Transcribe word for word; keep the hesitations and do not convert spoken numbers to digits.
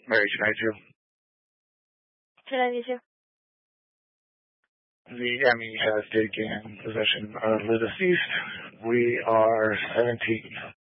Mary, can I do? Can I need you? The M E has taken possession of the deceased. We are seventeen.